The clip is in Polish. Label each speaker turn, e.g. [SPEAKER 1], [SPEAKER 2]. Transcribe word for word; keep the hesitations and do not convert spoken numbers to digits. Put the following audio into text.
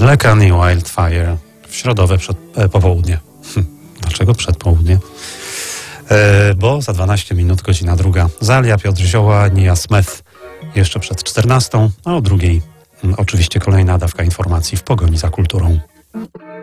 [SPEAKER 1] Lekany Wildfire w środowe przed, e, popołudnie. Hm, dlaczego przedpołudnie? E, bo za dwanaście minut, godzina druga. Zalia, Piotr Zioła, Nia Smith jeszcze przed czternastą, a o drugiej m, oczywiście kolejna dawka informacji w pogoni za kulturą.